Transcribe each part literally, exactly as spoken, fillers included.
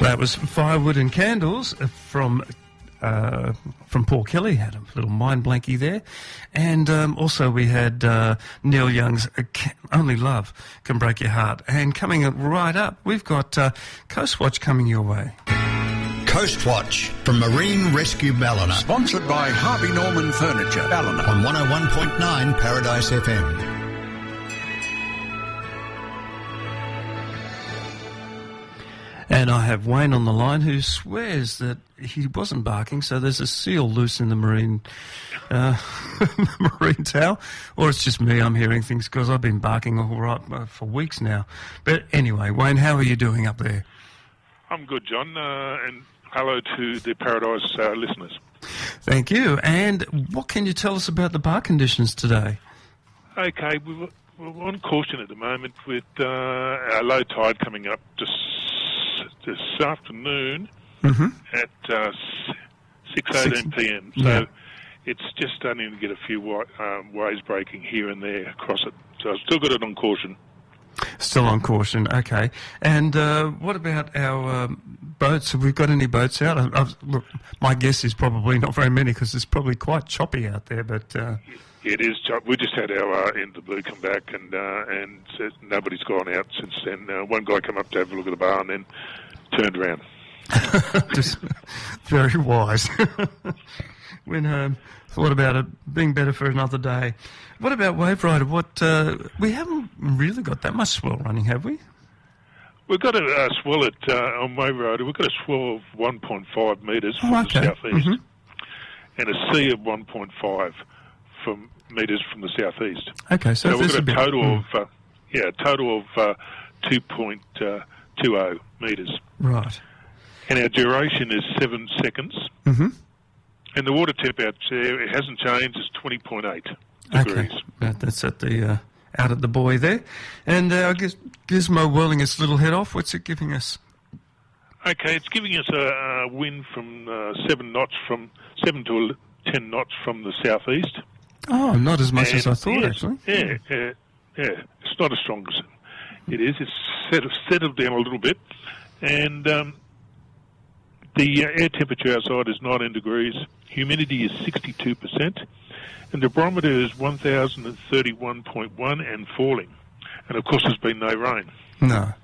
That was Firewood and Candles from uh, from Paul Kelly. Had a little mind blanky there. And um, also we had uh, Neil Young's uh, Only Love Can Break Your Heart. And coming right up, we've got uh, Coast Watch coming your way. Coast Watch from Marine Rescue Ballina. Sponsored by Harvey Norman Furniture, Ballina. On one oh one point nine Paradise F M. And I have Wayne on the line who swears that he wasn't barking, so there's a seal loose in the marine uh, marine towel. Or it's just me, I'm hearing things because I've been barking all right for weeks now. But anyway, Wayne, how are you doing up there? I'm good, John, uh, and hello to the Paradise uh, listeners. Thank you. And what can you tell us about the bar conditions today? Okay, we're, we're on caution at the moment with uh, our low tide coming up just this afternoon mm-hmm. at uh, six eighteen p m. So yeah. it's just starting to get a few wa- um, waves breaking here and there across it. So I've still got it on caution. Still on caution, okay. And uh, what about our um, boats? Have we got any boats out? I, I've, look, my guess is probably not very many because it's probably quite choppy out there. But uh... it is. Chop- we just had our uh, End of the Blue come back, and uh, and uh, nobody's gone out since then. Uh, one guy came up to have a look at the bar and then turned around. Just very wise. Went home. Thought about it being better for another day. What about Wave Rider? What uh, we haven't really got that much swell running, have we? We've got a uh, swell at uh, on Wave Rider. We've got a swell of one point five metres from oh, okay. the southeast, mm-hmm. and a sea of one point five from metres from the southeast. Okay, so, so we've got a, a bit, total mm. of uh, yeah, a total of uh, two point two oh metres. Right. And our duration is seven seconds. Mm-hmm. And the water temp out there, it hasn't changed, it's twenty point eight degrees. Okay, that's at the, uh, out at the buoy there. And uh, I guess Gizmo whirling its little head off, what's it giving us? Okay, it's giving us a, a wind from uh, seven knots from, seven to ten knots from the southeast. Oh, not as much and as I thought, yes, actually. Yeah, yeah, yeah. It's not as strong as it is. It's settled, settled down a little bit. And um, the uh, air temperature outside is nineteen degrees. Humidity is sixty-two percent. And the barometer is one thousand thirty-one point one and falling. And, of course, there's been no rain. No.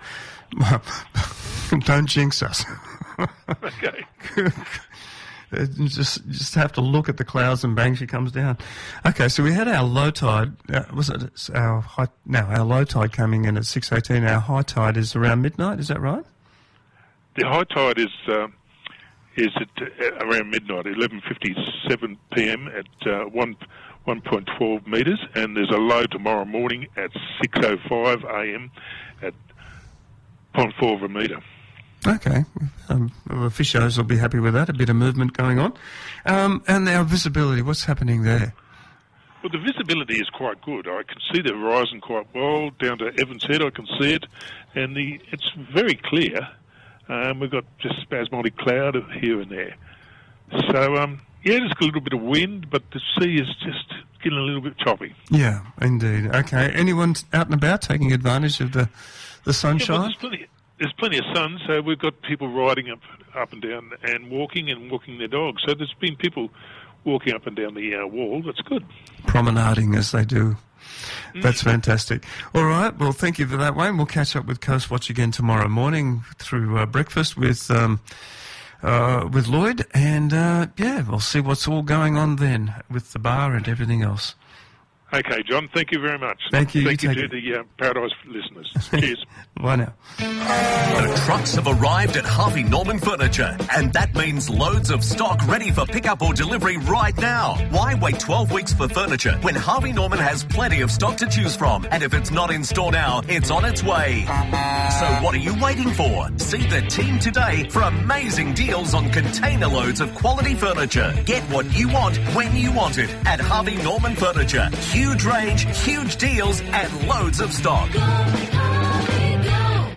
Don't jinx us. Okay. You just just have to look at the clouds and bang, she comes down. Okay, so we had our low tide. Uh, was it our high? No, our low tide coming in at six eighteen. Our high tide is around midnight. Is that right? The high tide is uh, is at uh, around midnight, eleven fifty-seven p m at uh, one one point twelve metres, and there's a low tomorrow morning at six oh five a m at zero point four of a metre. Okay. Um, well, officials will be happy with that, a bit of movement going on. Um, and our visibility, what's happening there? Well, the visibility is quite good. I can see the horizon quite well. Down to Evans Head, I can see it. And the it's very clear. Um, we've got just spasmodic cloud here and there. So, um, yeah, there's a little bit of wind, but the sea is just getting a little bit choppy. Yeah, indeed. Okay. Anyone out and about taking advantage of the, the sunshine? Yeah, well, there's plenty. There's plenty of sun, so we've got people riding up up and down and walking and walking their dogs. So there's been people walking up and down the uh, wall. That's good. Promenading as they do. Mm. That's fantastic. All right, well, thank you for that, Wayne. We'll catch up with Coast Watch again tomorrow morning through uh, breakfast with um, uh, with Lloyd. And, uh, yeah, we'll see what's all going on then with the bar and everything else. Okay, John, thank you very much. Thank you. Thank you you take to it. the uh, Paradise listeners. Cheers. Bye now. The trucks have arrived at Harvey Norman Furniture, and that means loads of stock ready for pickup or delivery right now. Why wait twelve weeks for furniture when Harvey Norman has plenty of stock to choose from? And if it's not in store now, it's on its way. So what are you waiting for? See the team today for amazing deals on container loads of quality furniture. Get what you want when you want it at Harvey Norman Furniture. Huge range, huge deals, and loads of stock.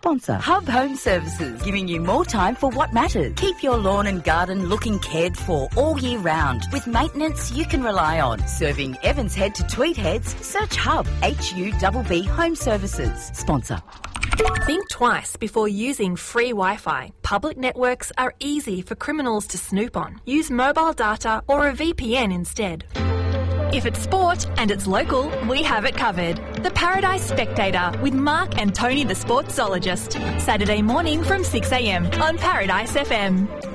sponsor. Hub Home Services, giving you more time for what matters. Keep your lawn and garden looking cared for all year round with maintenance you can rely on. Serving Evans Head to Tweed Heads, search Hub, H U B B Home Services. Sponsor. Think twice before using free Wi-Fi. Public networks are easy for criminals to snoop on. Use mobile data or a V P N instead. If it's sport and it's local, we have it covered. The Paradise Spectator with Mark and Tony the Sportsologist. Saturday morning from six a m on Paradise F M.